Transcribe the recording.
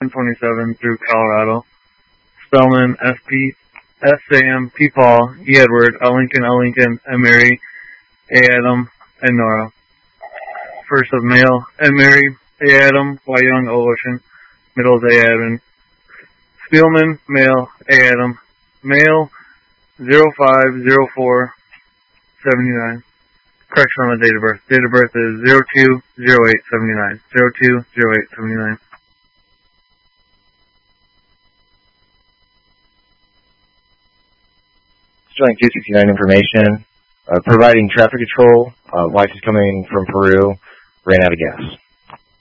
27 through Colorado. Spellman, S. Sam, P. Paul, E. Edward, L. Lincoln, M. Mary, A. Adam, and Nora. First of male, M. Mary, A. Adam, Y. Young, O. Ocean. Middle is A. Admin. Spielman, male, A. Adam. Male, 050479. Correction on the date of birth. Date of birth is 020879. 020879. Sterling 269 information. Providing traffic control. License coming from Peru. Ran out of gas.